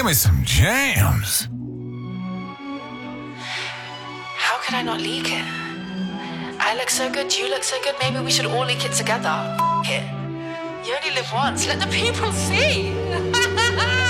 Give me some jams. How could I not leak it? I look so good, you look so good, maybe we should all leak it together. F it. You only live once, let the people see.